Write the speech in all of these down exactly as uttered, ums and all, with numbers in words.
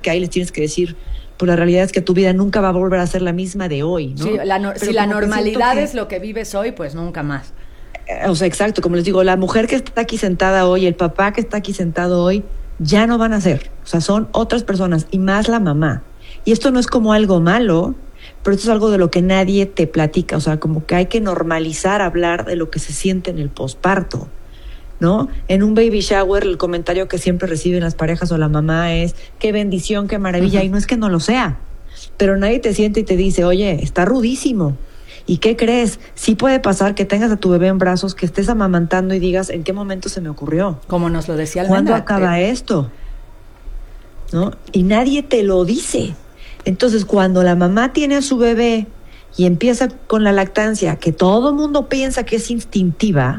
que hay, les tienes que decir, pues la realidad es que tu vida nunca va a volver a ser la misma de hoy, ¿no? Sí, la no, si la normalidad que, es lo que vives hoy, pues nunca más. O sea, exacto, como les digo, la mujer que está aquí sentada hoy, el papá que está aquí sentado hoy, ya no van a ser. O sea, son otras personas, y más la mamá. Y esto no es como algo malo, pero esto es algo de lo que nadie te platica. O sea, como que hay que normalizar hablar de lo que se siente en el posparto, ¿no? En un baby shower, el comentario que siempre reciben las parejas o la mamá es, qué bendición, qué maravilla, uh-huh. Y no es que no lo sea, pero nadie te siente y te dice, oye, está rudísimo. ¿Y qué crees? Sí puede pasar que tengas a tu bebé en brazos, que estés amamantando y digas, ¿en qué momento se me ocurrió? Como nos lo decía Almendra. ¿Cuándo acaba eh? esto? ¿No? Y nadie te lo dice. Entonces, cuando la mamá tiene a su bebé y empieza con la lactancia, que todo mundo piensa que es instintiva,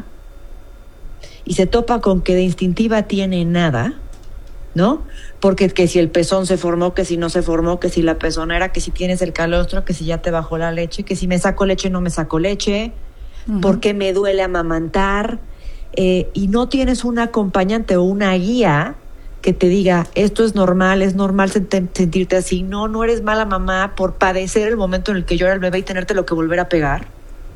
y se topa con que de instintiva tiene nada, ¿no? Porque que si el pezón se formó, que si no se formó, que si la pezonera, que si tienes el calostro, que si ya te bajó la leche, que si me saco leche, no me saco leche, uh-huh. Porque me duele amamantar, eh, y no tienes un acompañante o una guía que te diga, esto es normal, es normal sent- sentirte así, no, no eres mala mamá por padecer el momento en el que llora el bebé y tenerte lo que volver a pegar.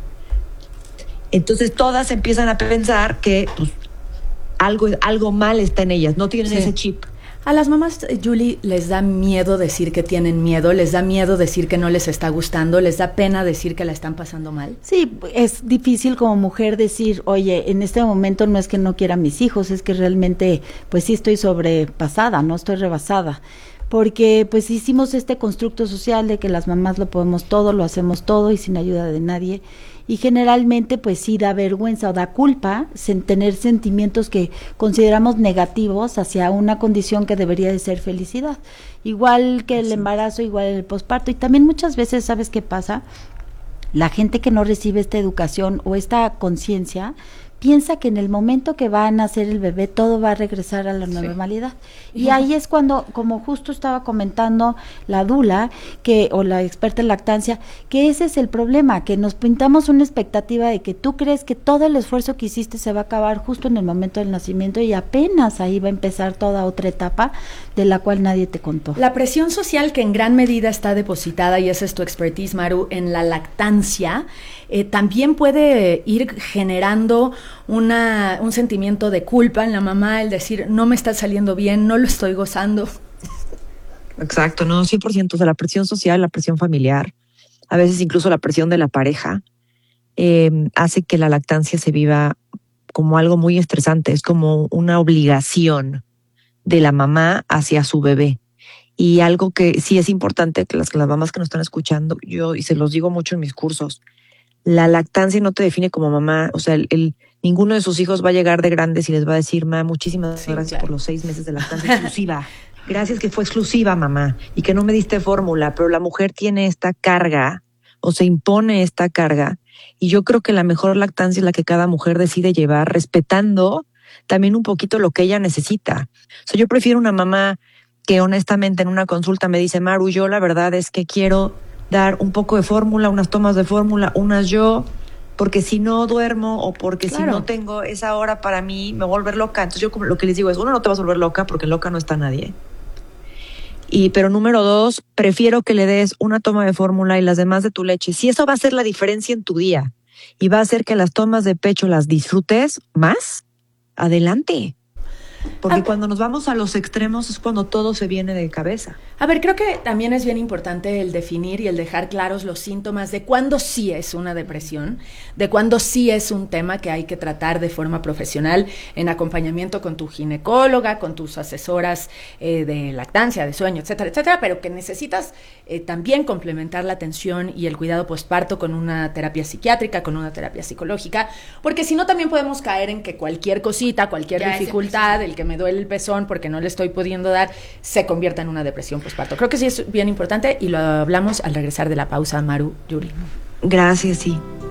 Entonces todas empiezan a pensar que pues, algo, algo mal está en ellas, no tienen sí. ese chip. A las mamás, Julie, les da miedo decir que tienen miedo, les da miedo decir que no les está gustando, les da pena decir que la están pasando mal. Sí, es difícil como mujer decir, oye, en este momento no es que no quiera a mis hijos, es que realmente, pues sí estoy sobrepasada, no estoy rebasada. Porque pues hicimos este constructo social de que las mamás lo podemos todo, lo hacemos todo y sin ayuda de nadie. Y generalmente pues sí da vergüenza o da culpa sen- tener sentimientos que consideramos negativos hacia una condición que debería de ser felicidad. Igual que el embarazo, igual el posparto. Y también muchas veces, ¿sabes qué pasa? La gente que no recibe esta educación o esta conciencia piensa que en el momento que va a nacer el bebé todo va a regresar a la sí. normalidad. Y yeah. ahí es cuando, como justo estaba comentando la dula, que o la experta en lactancia, que ese es el problema, que nos pintamos una expectativa de que tú crees que todo el esfuerzo que hiciste se va a acabar justo en el momento del nacimiento y apenas ahí va a empezar toda otra etapa de la cual nadie te contó. La presión social que en gran medida está depositada, y esa es tu expertise, Maru, en la lactancia, eh, también puede ir generando una un sentimiento de culpa en la mamá, el decir, no me está saliendo bien, no lo estoy gozando. Exacto, no, cien por ciento, o sea, la presión social, la presión familiar, a veces incluso la presión de la pareja, eh, hace que la lactancia se viva como algo muy estresante, es como una obligación de la mamá hacia su bebé. Y algo que sí es importante, que las, que las mamás que nos están escuchando, yo, y se los digo mucho en mis cursos, la lactancia no te define como mamá, o sea, el, el ninguno de sus hijos va a llegar de grandes y les va a decir, ma, muchísimas sí, gracias claro. por los seis meses de lactancia exclusiva. Gracias que fue exclusiva, mamá, y que no me diste fórmula, pero la mujer tiene esta carga, o se impone esta carga, y yo creo que la mejor lactancia es la que cada mujer decide llevar, respetando también un poquito lo que ella necesita. O sea, yo prefiero una mamá que honestamente en una consulta me dice, Maru, yo la verdad es que quiero dar un poco de fórmula, unas tomas de fórmula, unas yo, porque si no duermo o porque claro. si no tengo esa hora para mí, me voy a volver loca. Entonces yo como lo que les digo es, uno, no te vas a volver loca porque loca no está nadie. Y, pero número dos, prefiero que le des una toma de fórmula y las demás de tu leche. Si eso va a hacer la diferencia en tu día y va a hacer que las tomas de pecho las disfrutes más, adelante. Porque ah, cuando nos vamos a los extremos es cuando todo se viene de cabeza. A ver, creo que también es bien importante el definir y el dejar claros los síntomas de cuándo sí es una depresión, de cuándo sí es un tema que hay que tratar de forma profesional en acompañamiento con tu ginecóloga, con tus asesoras eh, de lactancia, de sueño, etcétera, etcétera, pero que necesitas eh, también complementar la atención y el cuidado postparto con una terapia psiquiátrica, con una terapia psicológica, porque si no también podemos caer en que cualquier cosita, cualquier ya dificultad, el que me duele el pezón porque no le estoy pudiendo dar, se convierta en una depresión postparto. Creo que sí es bien importante y lo hablamos al regresar de la pausa, Maru, Yuri. Gracias, sí.